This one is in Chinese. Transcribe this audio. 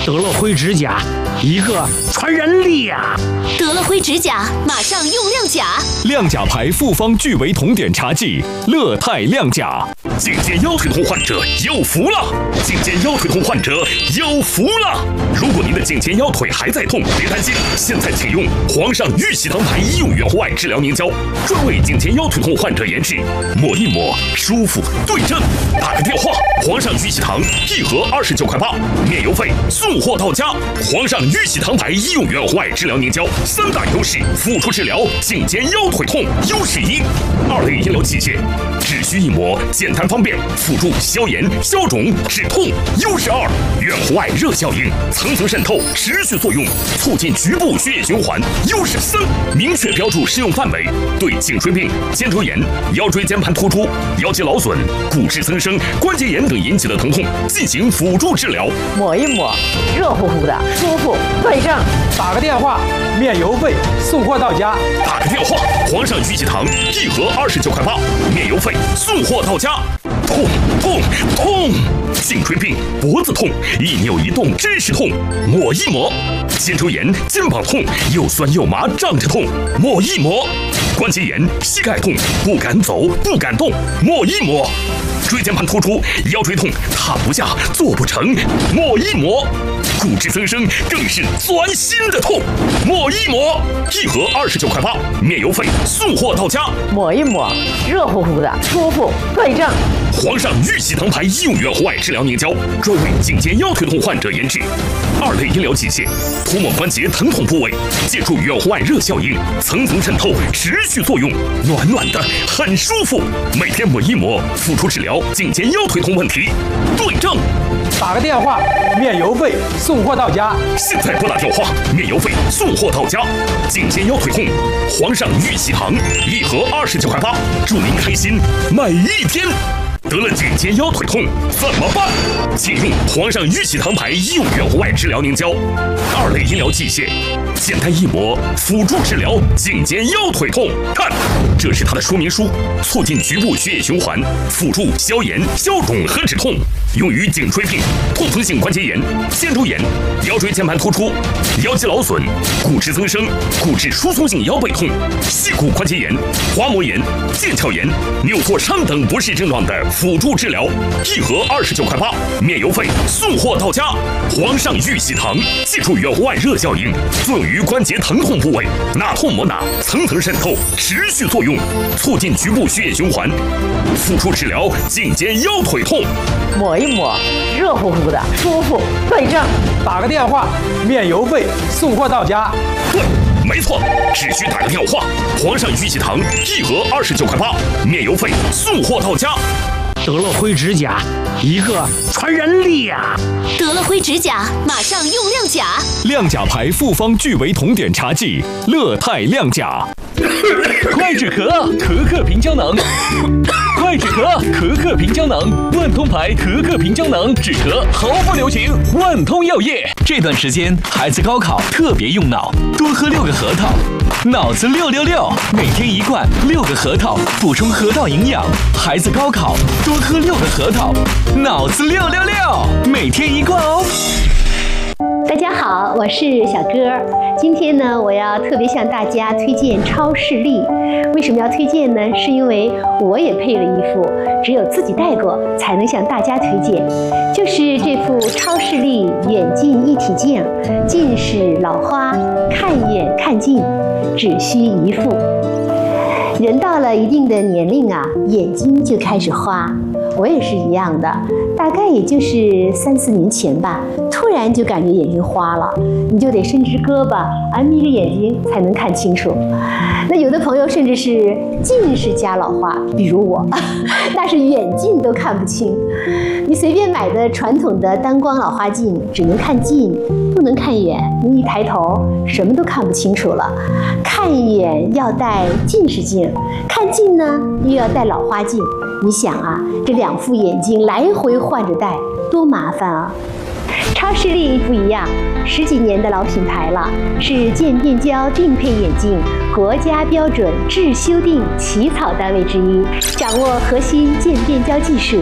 得了灰指甲，一个传人力呀！ 得了灰指甲，马上用亮甲。 亮甲牌复方聚维酮碘茶剂，乐泰亮甲。颈肩腰腿痛患者有福了！颈肩腰腿痛患者有福了！如果您的颈肩腰腿还在痛，别担心，现在请用皇上玉玺堂牌医用原活外治疗凝胶，专为颈肩腰腿痛患者研制，抹一抹舒服对症。打个电话，皇上玉玺堂1盒29块8，免邮费，送货到家。皇上玉玺堂牌医用原活外治疗凝胶3大优势，辅助治疗颈肩腰腿痛。优势1，2类医疗器械，只需一抹，简单方便，辅助消炎、消肿、止痛。优势2，原活外热效应，层层渗透，持续作用，促进局部血液循环。优势3，明确标注适用范围，对颈椎病、肩周炎、腰椎间盘突出、腰肌劳损、骨质增生、关节炎等引起的疼痛进行辅助治疗。 抹一抹，热乎乎的，舒服对症。 打个电话，免邮费，送货到家。 打个电话，皇上玉玺堂1盒29块8，免邮费，送货到家。痛痛痛！颈椎病、脖子痛，一扭一动真是痛，抹一抹；肩周炎、肩膀痛，又酸又麻胀着痛，抹一抹；关节炎、膝盖痛，不敢走不敢动，抹一抹；椎间盘突出、腰椎痛，躺不下坐不成，抹一抹；骨质增生更是钻心的痛，抹一抹。1盒29块8，免邮费，送货到家。 抹一抹，热乎乎的，舒服对症。 皇上玉玺堂牌医用原活外治疗凝胶，专为颈肩腰腿痛患者研制，2类医疗器械，涂抹关节疼痛部位，借助原活外热效应，层层渗透，持续作用，暖暖的，很舒服。每天抹一抹，辅助治疗颈肩腰腿痛问题，对症。 打个电话，免邮费，送货到家。 现在拨打电话，免邮费，送货到家。颈肩腰腿痛，皇上玉玺堂1盒29块8，祝您开心每一天。得了颈肩腰腿痛怎么办？请用皇上玉玺堂牌医用原活外治疗凝胶，2类医疗器械，简单一抹，辅助治疗颈肩腰腿痛。看，这是它的说明书，促进局部血液循环，辅助消炎、消肿和止痛，用于颈椎病、痛风性关节炎、肩周炎、腰椎间盘突出、腰肌劳损、骨质增生、骨质疏松性腰背痛、膝骨关节炎、滑膜炎、腱鞘炎、扭挫伤等不适症状的辅助治疗，1盒29块8，免邮费，送货到家。皇上玉玺堂借助原活外热效应，作用于关节疼痛部位，哪痛抹哪，层层渗透，持续作用，促进局部血液循环，辅助治疗颈肩腰腿痛。 抹一抹，热乎乎的，舒服对症。 打个电话，免邮费，送货到家。 对，没错，只需打个电话，皇上玉玺堂1盒29块8，免邮费，送货到家。 得了灰指甲，一个传人力呀！ 得了灰指甲，马上用亮甲。 亮甲牌复方聚维酮碘茶剂，乐泰亮甲。 快止咳，咳咳平胶囊。快止咳，咳咳平胶囊，万通牌咳咳平胶囊，止咳毫不留情。万通药业，这段时间孩子高考特别用脑，多喝6个核桃，脑子666，每天1罐6个核桃，补充核桃营养。孩子高考多喝6个核桃，脑子666，每天1罐哦。 大家好，我是小歌。今天呢，我要特别向大家推荐超视力。为什么要推荐呢？是因为我也配了一副，只有自己戴过才能向大家推荐，就是这副超视力远近一体镜，近视老花，看远看近，只需一副。人到了一定的年龄啊，眼睛就开始花。我也是一样的，大概也就是3、4年前吧，突然就感觉眼睛花了，你就得伸直胳膊，眯着眼睛才能看清楚。那有的朋友甚至是近视加老花，比如我，那是远近都看不清。你随便买的传统的单光老花镜，只能看近，不能看远，你一抬头，什么都看不清楚了。看远要戴近视镜，看近呢又要戴老花镜。你想啊，这2副眼镜来回换着戴，多麻烦啊！超视力不一样，10几年的老品牌了，是渐变焦定配眼镜国家标准质修订起草单位之一，掌握核心渐变焦技术，